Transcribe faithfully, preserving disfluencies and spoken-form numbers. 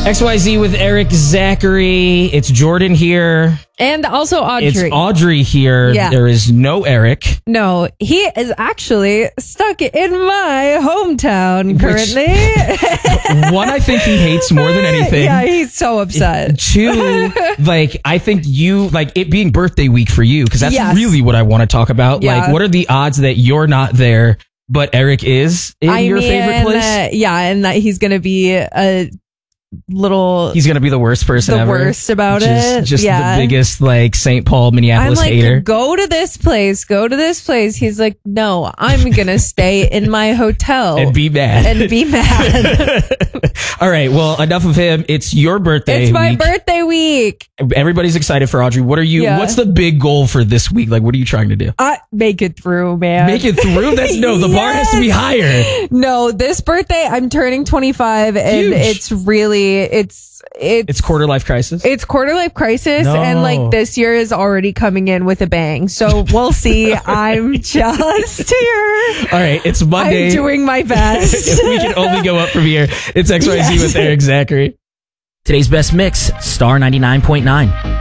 X Y Z with Eric Zachary. It's Jordan here. And also Audrey. It's Audrey here. Yeah. There is no Eric. No, he is actually stuck in my hometown currently. Which, one, I think he hates more than anything. Yeah, he's so upset. Two, like, I think you, like, it being birthday week for you, because that's Yes. really what I want to talk about. Yeah. Like, what are the odds that you're not there, but Eric is in I your mean, favorite place? Uh, yeah, and that he's going to be a little... He's going to be the worst person the ever. worst about just, it. Just yeah. the biggest, like, Saint Paul, I'm Minneapolis like, hater. go to this place, go to this place. He's like, no, I'm going to stay in my hotel. And be mad. And be mad. All right, well, enough of him. It's your birthday It's my week. birthday week. Everybody's excited for Audrey. What are you, Yeah. what's the big goal for this week? Like, what are you trying to do? I make it through, man. Make it through? That's no, the bar has to be Yes. higher. No, this birthday I'm turning twenty-five, and Huge. it's really it's it's It's quarter life crisis. it's quarter life crisis, No. and like this year is already coming in with a bang. So we'll see. I'm just here. All right, it's Monday. I'm doing my best. We can only go up from here. It's X Y Z Yes. with Eric Zachary. Today's best mix, Star ninety-nine point nine.